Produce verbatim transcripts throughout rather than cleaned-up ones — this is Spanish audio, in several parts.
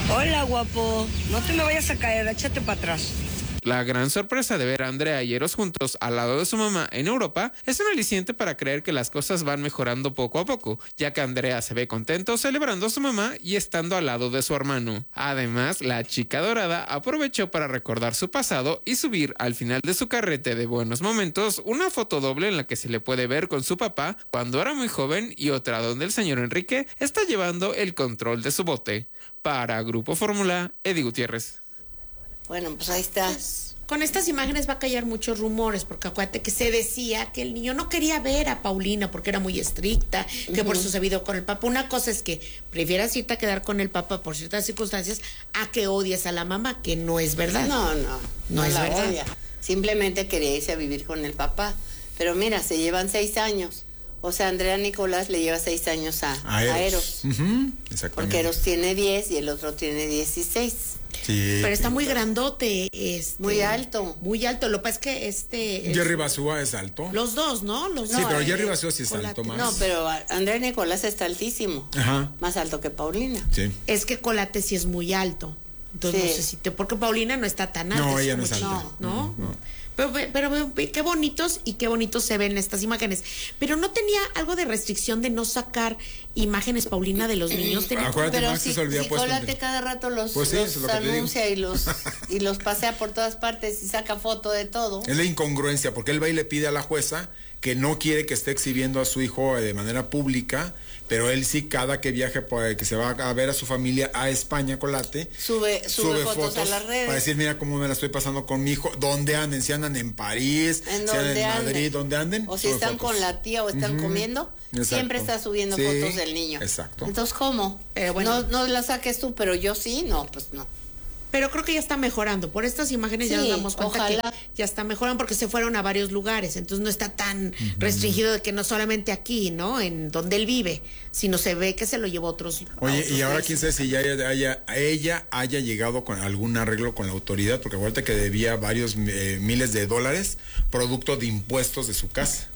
Hola, guapo. No te me vayas a caer, échate para atrás. La gran sorpresa de ver a Andrea y Eros juntos al lado de su mamá en Europa es un aliciente para creer que las cosas van mejorando poco a poco, ya que Andrea se ve contento celebrando a su mamá y estando al lado de su hermano. Además, la chica dorada aprovechó para recordar su pasado y subir al final de su carrete de buenos momentos una foto doble en la que se le puede ver con su papá cuando era muy joven y otra donde el señor Enrique está llevando el control de su bote. Para Grupo Fórmula, Eddie Gutiérrez. Bueno, pues ahí está. Pues, con estas imágenes va a callar muchos rumores, porque acuérdate que se decía que el niño no quería ver a Paulina porque era muy estricta, que uh-huh. por eso se vio con el papá. Una cosa es que prefieras irte a quedar con el papá por ciertas circunstancias a que odies a la mamá, que no es verdad. No, no, no, no es la verdad. Odia. Simplemente quería irse a vivir con el papá. Pero mira, se llevan seis años. O sea, Andrea Nicolás le lleva seis años a, a Eros. A Eros. Uh-huh. Exactamente. Porque Eros tiene diez y el otro tiene dieciséis. Sí, pero está muy grandote, este, muy alto. Muy alto. Lo que pasa es que este... Jerry es, Basúa es alto. Los dos, ¿no? Los sí, dos. pero Jerry Basúa sí es Colate. alto más. No, pero Andrea Nicolás está altísimo. Ajá. Más alto que Paulina. Sí. Es que Colate sí es muy alto. Entonces sí. no sé si te... Porque Paulina no está tan alta. No, ella es no es alta. No, ¿no? no. Pero, pero, pero qué bonitos y qué bonitos se ven estas imágenes. Pero no tenía algo de restricción de no sacar imágenes, Paulina, de los niños. Tenía... Acuérdate, pero Max si, se olvida si pues, Colate cada rato los, pues sí, los lo anuncia y los y los pasea por todas partes y saca foto de todo. Es la incongruencia, porque él va y le pide a la jueza que no quiere que esté exhibiendo a su hijo de manera pública, pero él sí, cada que viaje, que se va a ver a su familia a España, Colate, sube, sube, sube fotos, fotos a las redes. Para decir, mira cómo me la estoy pasando con mi hijo, dónde anden, si andan en París, en si andan en anden. Madrid, dónde anden. O si están fotos. con la tía o están uh-huh. comiendo, exacto. Siempre está subiendo sí, fotos del niño. Exacto. Entonces, ¿cómo? Pero bueno, no, no la saques tú, pero yo sí, no, pues no. Pero creo que ya está mejorando. Por estas imágenes sí, ya nos damos cuenta ojalá. que ya está mejorando porque se fueron a varios lugares. Entonces no está tan uh-huh. restringido de que no solamente aquí, ¿no? En donde él vive, sino se ve que se lo llevó a otros. Oye, a otros y ahora países. quién sabe si ya haya, haya, ella haya llegado con algún arreglo con la autoridad, porque acuérdate que debía varios eh, miles de dólares producto de impuestos de su casa.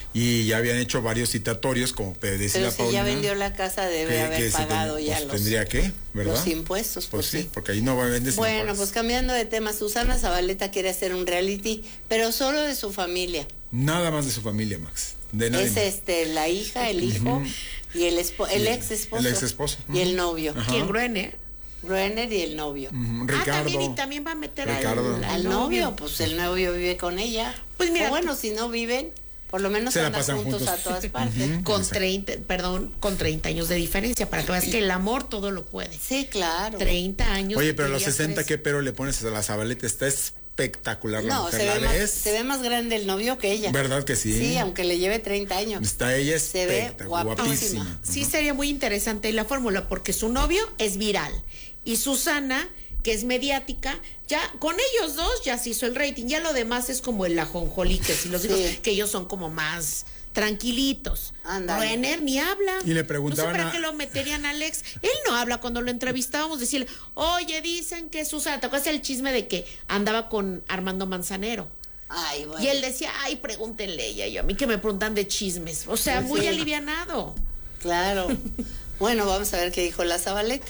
Y ya habían hecho varios citatorios, como decía Pero la si Paulina, ya vendió la casa, debe que, haber que pagado ten, ya pues los, tendría que, ¿verdad? los impuestos. Pues, pues sí, sí, porque ahí no va a vender. Bueno, pues cambiando de tema, Susana Zabaleta quiere hacer un reality, pero solo de su familia. Nada más de su familia, Max. De nadie es más. este, la hija, el hijo uh-huh. y el, espo- el ex esposo. El ex esposo. Uh-huh. Y el novio. Ajá. ¿Quién, Gruener? Gruener y el novio. Uh-huh. Ricardo. Ah, también, y también va a meter al, al, al novio. Pues el novio vive con ella. Pues mira, o bueno, si no viven, por lo menos andan juntos, juntos a todas partes. Uh-huh. Con treinta, perdón, con treinta años de diferencia, para que veas que el amor todo lo puede. Sí, claro. treinta años. Oye, pero a los sesenta, tres. ¿Qué pero le pones a la Zabaleta? Está espectacular la no, mujer. Se, ¿La ve más, ves? se ve más grande el novio que ella. ¿Verdad que sí? Sí, aunque le lleve treinta años. Está ella se ve guapísima. guapísima. Sí, uh-huh. sería muy interesante la fórmula, porque su novio es viral y Susana, que es mediática, ya con ellos dos ya se hizo el rating. Ya lo demás es como el ajonjolí, que si los sí. hijos, que ellos son como más tranquilitos. Gruener ni habla. Y le preguntaban no sé para a... qué lo meterían a Alex. Él no habla. Cuando lo entrevistábamos, decirle, oye, dicen que Susana, ¿te acuerdas el chisme de que andaba con Armando Manzanero? Ay, bueno. Y él decía, ay, pregúntenle ella. Y a mí que me preguntan de chismes. O sea, pues muy sí. alivianado. Claro. Bueno, vamos a ver qué dijo la Zabaleta.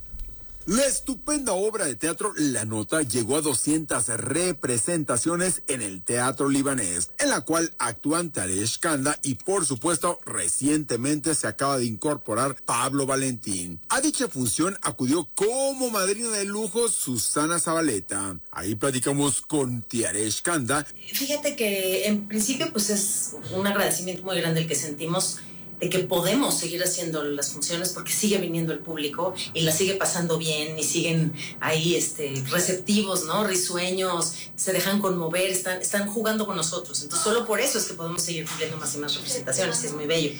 La estupenda obra de teatro La Nota llegó a doscientas representaciones en el Teatro Libanés, en la cual actúan Taresh Kanda y, por supuesto, recientemente se acaba de incorporar Pablo Valentín. A dicha función acudió como madrina de lujo Susana Zabaleta. Ahí platicamos con Taresh Kanda. Fíjate que en principio pues es un agradecimiento muy grande el que sentimos de que podemos seguir haciendo las funciones porque sigue viniendo el público y la sigue pasando bien y siguen ahí este, receptivos, ¿no? Risueños, se dejan conmover, están, están jugando con nosotros. Entonces solo por eso es que podemos seguir cumpliendo más y más representaciones, y es muy bello.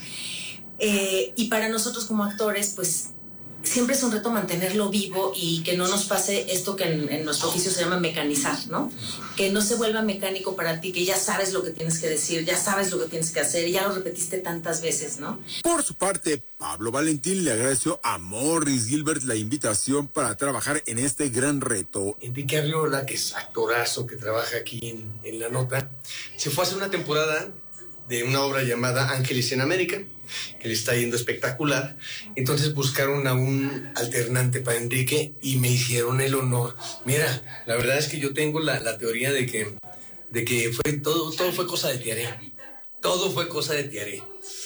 Eh, y para nosotros como actores, pues siempre es un reto mantenerlo vivo y que no nos pase esto que en, en nuestro oficio se llama mecanizar, ¿no? Que no se vuelva mecánico para ti, que ya sabes lo que tienes que decir, ya sabes lo que tienes que hacer, ya lo repetiste tantas veces, ¿no? Por su parte, Pablo Valentín le agradeció a Morris Gilbert la invitación para trabajar en este gran reto. Enrique Arriola, que es actorazo, que trabaja aquí en, en La Nota, se fue hace una temporada de una obra llamada Ángeles en América, que le está yendo espectacular. Entonces buscaron a un alternante para Enrique y me hicieron el honor. Mira, la verdad es que yo tengo la, la teoría de que, de que fue todo, todo fue cosa de Tiaré. Todo fue cosa de Tiaré.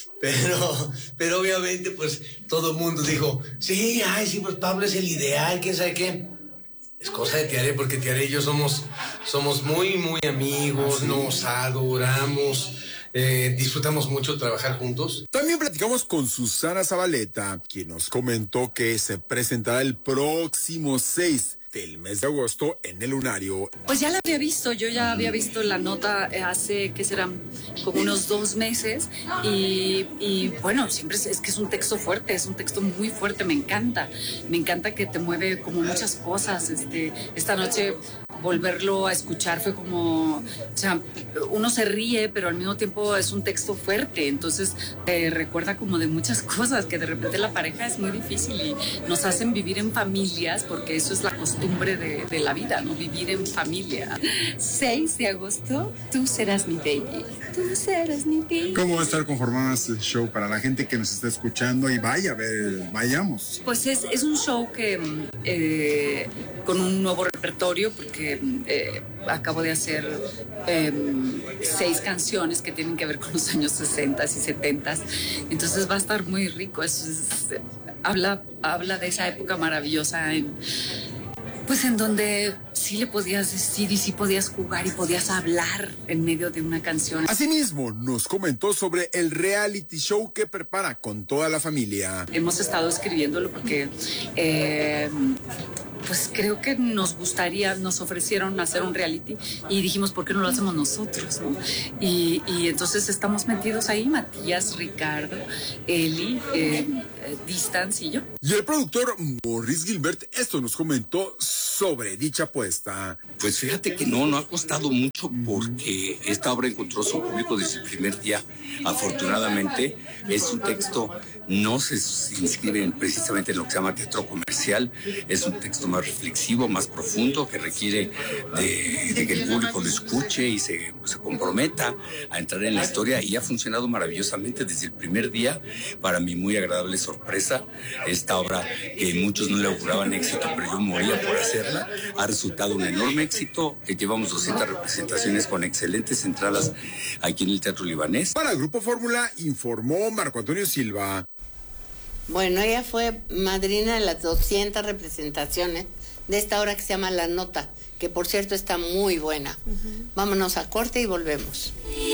Pero, pero obviamente, pues, todo el mundo dijo, sí, ay, sí, pues Pablo es el ideal, quién sabe qué. Es cosa de Tiaré, porque Tiaré y yo somos, somos muy, muy amigos, nos adoramos. Eh, disfrutamos mucho trabajar juntos. También platicamos con Susana Zabaleta, quien nos comentó que se presentará el próximo seis del mes de agosto en el Lunario. Pues ya la había visto, yo ya había visto la nota hace, ¿qué serán? Como unos dos meses y, y bueno, siempre es, es que es un texto fuerte, es un texto muy fuerte, me encanta, me encanta que te mueve como muchas cosas. Este, esta noche volverlo a escuchar fue como, o sea, uno se ríe, pero al mismo tiempo es un texto fuerte, entonces te recuerda como de muchas cosas, que de repente la pareja es muy difícil y nos hacen vivir en familias, porque eso es la costumbre de, de la vida, ¿no? Vivir en familia. seis de agosto, tú serás mi baby, tú serás mi baby. ¿Cómo va a estar conformado este show para la gente que nos está escuchando? Y vaya, a ver, vayamos. Pues es, es un show que eh, con un nuevo repertorio, porque Eh, acabo de hacer eh, seis canciones que tienen que ver con los años sesenta y setenta, entonces va a estar muy rico. Es, es, habla, habla de esa época maravillosa en, pues en donde sí le podías decir y sí podías jugar y podías hablar en medio de una canción. Asimismo, nos comentó sobre el reality show que prepara con toda la familia. Hemos estado escribiéndolo porque eh, pues creo que nos gustaría, nos ofrecieron hacer un reality y dijimos, ¿por qué no lo hacemos nosotros, no? Y, y entonces estamos metidos ahí, Matías, Ricardo, Eli, eh, eh, Distance y yo. Y el productor Maurice Gilbert esto nos comentó sobre dicha apuesta. Pues fíjate que no, no ha costado mucho porque esta obra encontró su público desde el primer día. Afortunadamente es un texto, no se inscribe precisamente en lo que se llama teatro comercial, es un texto más reflexivo, más profundo, que requiere de, de que el público lo escuche y se, se comprometa a entrar en la historia, y ha funcionado maravillosamente desde el primer día. Para mí muy agradable sorpresa, esta obra que muchos no le auguraban éxito, pero yo moría por hacerla, ha resultado un enorme éxito. Llevamos doscientas representaciones con excelentes entradas aquí en el Teatro Libanés. Para el Grupo Fórmula informó Marco Antonio Silva. Bueno, ella fue madrina de las doscientas representaciones de esta obra que se llama La Nota, que por cierto está muy buena. Uh-huh. Vámonos a corte y volvemos.